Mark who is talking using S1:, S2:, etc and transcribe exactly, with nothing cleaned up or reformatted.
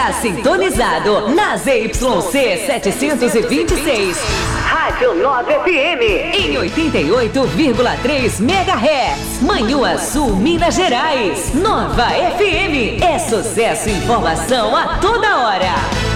S1: está sintonizado na Z Y C setecentos e vinte e seis. Rádio Nova F M. Em oitenta e oito vírgula três megahertz. Manhuaçu, Minas Gerais. Nova F M. É sucesso e informação a toda hora.